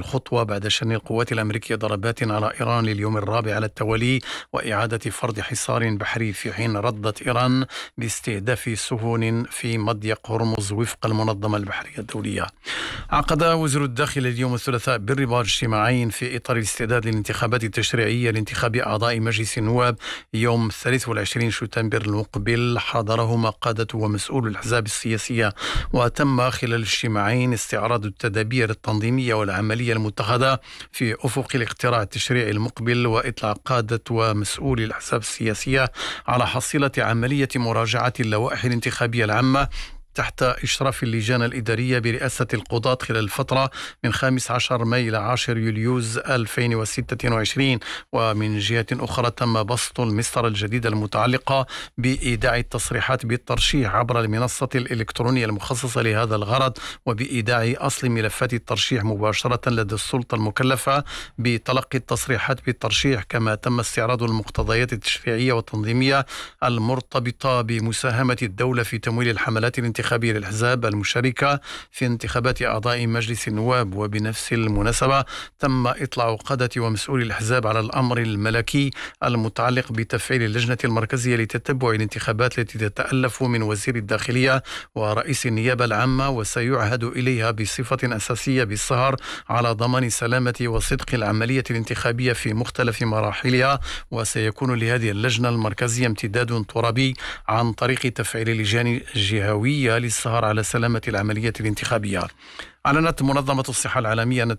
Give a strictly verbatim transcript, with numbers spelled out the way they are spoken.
خطوة بعد شن القوات الأمريكية ضربات على إيران لليوم الرابع على التوالي وإعادة فرض حصار بحري، في حين ردت إيران باستهداف سفن في مضيق هرمز وفق المنظمة البحرية الدولية. عقد وزير الداخل اليوم الثلاثاء بالرباط اجتماعين في إطار الاستعداد للانتخابات التشريعية لانتخاب أعضاء مجلس النواب يوم الثالث والعشرين شتنبر المقبل، حضرهما قادة ومسؤول الأحزاب السياسية. وتم خلال الاجتماعين استعراض التدابير التنظيمية والعملية المتخذة في أفق الاقتراع التشريعي المقبل، وإطلاع قادة ومسؤولي الأحزاب السياسية على حصيلة عملية مراجعة اللوائح الانتخابية العامة تحت إشراف اللجان الإدارية برئاسة القضاة خلال الفترة من خامس عشر ماي إلى عاشر يوليوز ألفين وستة وعشرين. ومن جهة أخرى تم بسط المسطرة الجديدة المتعلقة بإيداع التصريحات بالترشيح عبر المنصة الإلكترونية المخصصة لهذا الغرض، وبإيداع أصل ملفات الترشيح مباشرة لدى السلطة المكلفة بتلقي التصريحات بالترشيح. كما تم استعراض المقتضيات التشريعية والتنظيمية المرتبطة بمساهمة الدولة في تمويل الحملات الانتخابية انتخابي للأحزاب المشاركة في انتخابات أعضاء مجلس النواب. وبنفس المناسبة تم إطلاع قادة ومسؤولي الأحزاب على الأمر الملكي المتعلق بتفعيل اللجنة المركزية لتتبع الانتخابات التي تتألف من وزير الداخلية ورئيس النيابة العامة، وسيعهد إليها بصفة أساسية بالسهر على ضمان سلامة وصدق العملية الانتخابية في مختلف مراحلها. وسيكون لهذه اللجنة المركزية امتداد ترابي عن طريق تفعيل لجان جهوية للسهر على سلامة العملية الانتخابية. أعلنت منظمة الصحة العالمية أن